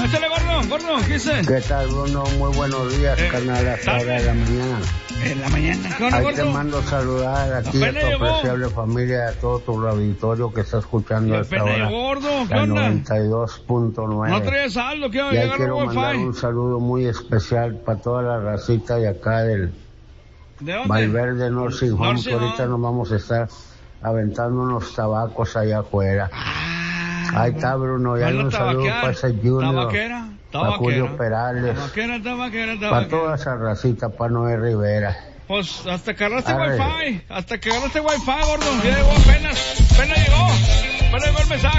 Échale, gordo, ¿qué dice? ¿Qué tal, Bruno? Muy buenos días, carnal, a esta hora de la mañana. En la mañana, ¿qué onda, Ahí gordo? te mando saludar a ti, a tu apreciable familia, a todo tu auditorio que está escuchando a esta hora. Gordo, ¿qué la onda? 92.9. No traes saldo, ¿qué onda? Y ahí quiero mandar un saludo muy especial para toda la racita de acá del Valverde Nursing Home, que ahorita nos vamos a estar aventando unos tabacos allá afuera. Ahí está, Bruno, y hay un saludo para ese Junior, para Julio Perales, para toda esa racita, para Noé Rivera. Pues hasta que agarraste wifi, gordo, ya llegó apenas llegó el mensaje.